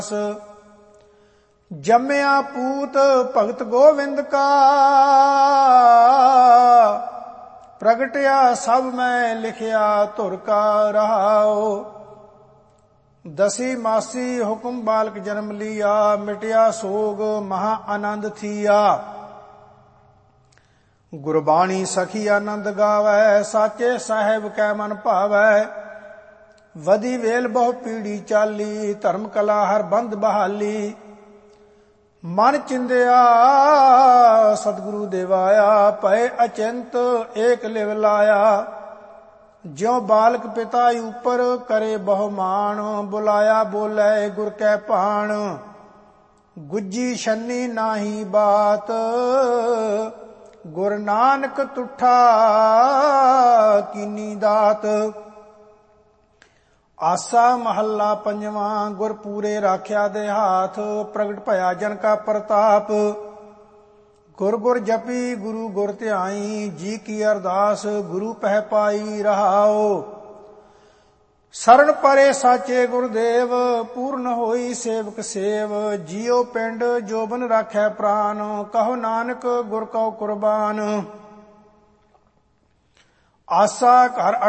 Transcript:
ਜੰਮਿਆ ਪੂਤ ਭਗਤ ਗੋਵਿੰਦ ਕਾ, ਪ੍ਰਗਟਿਆ ਸਭ ਮੈਂ ਲਿਖਿਆ ਧੁਰ ਕਾ ਰਹਾਉ। ਦਸੀ ਮਾਸੀ ਹੁਕਮ ਬਾਲਕ ਜਨਮ ਲੀਆ, ਮਿਟਿਆ ਸੋਗ ਮਹਾ ਆਨੰਦ ਥੀਆ। ਗੁਰਬਾਣੀ ਸਖੀ ਆਨੰਦ ਗਾਵੈ, ਸਾਚੇ ਸਾਹਿਬ ਕੈ ਮਨ ਭਾਵੈ। ਵਧੀ ਵੇਲ ਬਹੁ ਪੀੜੀ ਚਾਲੀ, ਧਰਮ ਕਲਾ ਹਰ ਬੰਦ ਬਹਾਲੀ। ਮਨ ਚਿੰਦਿਆ ਸਤਿਗੁਰੂ ਦੇਵਾਇਆ, ਭਏ ਅਚਿੰਤ ਏਕ ਲਿਵ ਲਾਇਆ। ਜਿਉ ਬਾਲਕ ਪਿਤਾ ਉਪਰ ਕਰੇ ਬਹੁ ਮਾਣ, ਬੁਲਾਇਆ ਬੋਲੇ ਗੁਰ ਕੈ ਭਾਣ। ਗੁੱਜੀ ਛੰਨੀ ਨਾਹੀ ਬਾਤ, ਗੁਰ ਨਾਨਕ ਤੁਠਾ ਕੀਨੀ ਦਾਤ। ਆਸਾ ਮਹੱਲਾ ਪੰਜਵਾਂ। ਗੁਰ ਪੂਰੇ ਰਾਖਿਆ ਦੇ ਹਾਥ, ਪ੍ਰਗਟ ਭਇਆ ਜਨ ਕਾ ਪ੍ਰਤਾਪ। ਗੁਰ ਗੁਰ ਜਪੀ ਗੁਰੂ ਗੁਰ ਧਿਆਈ, ਜੀ ਕੀ ਅਰਦਾਸ ਗੁਰੂ ਪਹਿ ਪਾਈ ਰਹਾਉ। ਸਰਣ ਪਰੇ ਸਾਚੇ ਗੁਰਦੇਵ, ਪੂਰਨ ਹੋਈ ਸੇਵਕ ਸੇਵ। ਜੀਉ ਪਿੰਡ ਜੋਬਨ ਰਾਖੈ ਪ੍ਰਾਨ, ਕਹੋ ਨਾਨਕ ਗੁਰ ਕਉ ਕੁਰਬਾਨ। ਆਸਾ ਘਰ